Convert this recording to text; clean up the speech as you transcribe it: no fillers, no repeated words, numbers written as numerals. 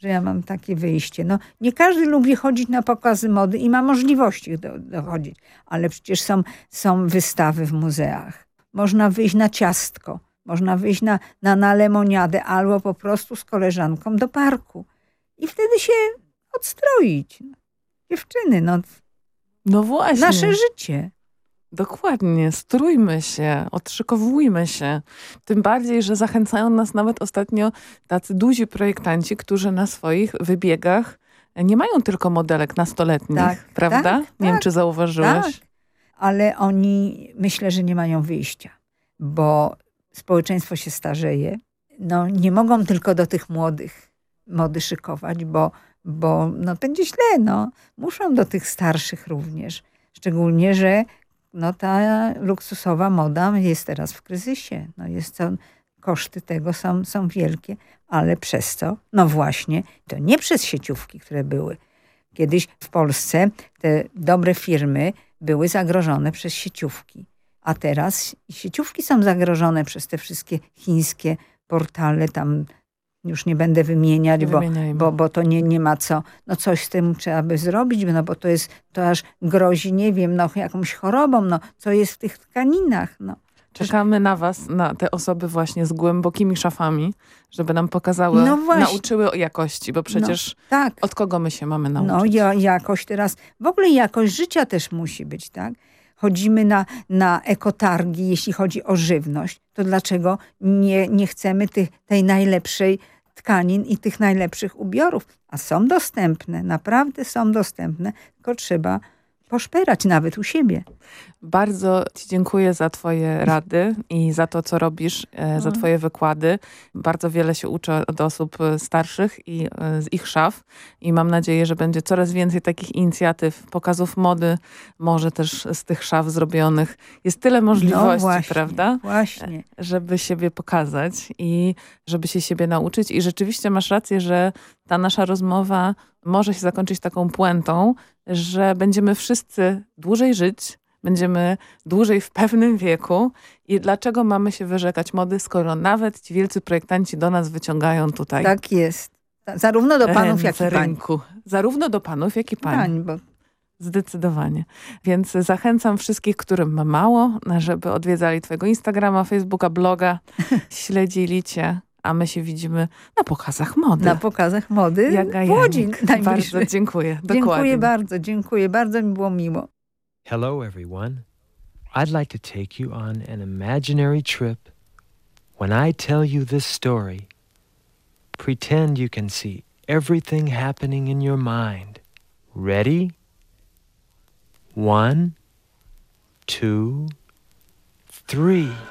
że ja mam takie wyjście. No, nie każdy lubi chodzić na pokazy mody i ma możliwości dochodzić, ale przecież są wystawy w muzeach. Można wyjść na ciastko, można wyjść na lemoniadę albo po prostu z koleżanką do parku i wtedy się odstroić. Dziewczyny, No właśnie. nasze życie. Dokładnie, strójmy się, odszykowujmy się. Tym bardziej, że zachęcają nas nawet ostatnio tacy duzi projektanci, którzy na swoich wybiegach nie mają tylko modelek nastoletnich, prawda? Tak, nie wiem, czy zauważyłeś. Tak, ale oni myślę, że nie mają wyjścia, bo społeczeństwo się starzeje. No, nie mogą tylko do tych młodych mody szykować, bo będzie źle. Muszą do tych starszych również. Szczególnie, że ta luksusowa moda jest teraz w kryzysie. Koszty tego są wielkie, ale przez co? No właśnie, to nie przez sieciówki, które były. Kiedyś w Polsce te dobre firmy były zagrożone przez sieciówki. A teraz sieciówki są zagrożone przez te wszystkie chińskie portale. Tam już nie będę wymieniać, bo to nie ma co. No coś z tym trzeba by zrobić, bo to aż grozi, nie wiem, jakąś chorobą, co jest w tych tkaninach. Czekamy na was, na te osoby właśnie z głębokimi szafami, żeby nam pokazały, nauczyły o jakości, bo przecież od kogo my się mamy nauczyć? Jakość teraz, w ogóle jakość życia też musi być, tak? Chodzimy na ekotargi, jeśli chodzi o żywność, to dlaczego nie chcemy tej najlepszej tkanin i tych najlepszych ubiorów? A są dostępne, naprawdę są dostępne, tylko trzeba poszperać nawet u siebie. Bardzo ci dziękuję za twoje rady i za to, co robisz, za twoje wykłady. Bardzo wiele się uczę od osób starszych i z ich szaf i mam nadzieję, że będzie coraz więcej takich inicjatyw, pokazów mody, może też z tych szaf zrobionych. Jest tyle możliwości, prawda? Właśnie. Żeby siebie pokazać i żeby się siebie nauczyć. I rzeczywiście masz rację, że ta nasza rozmowa może się zakończyć taką puentą, że będziemy wszyscy dłużej żyć, będziemy dłużej w pewnym wieku i dlaczego mamy się wyrzekać mody, skoro nawet ci wielcy projektanci do nas wyciągają tutaj. Tak jest. Zarówno do panów, jak i pań. Zarówno do panów, jak i pań. Zdecydowanie. Więc zachęcam wszystkich, którym ma mało, żeby odwiedzali twojego Instagrama, Facebooka, bloga, śledzili cię. A my się widzimy na pokazach mody. Na pokazach mody w Łodzi najbliżej. Bardzo dziękuję. Dziękuję bardzo mi było miło. Hello everyone. I'd like to take you on an imaginary trip. When I tell you this story, pretend you can see everything happening in your mind. Ready? 1, 2, 3.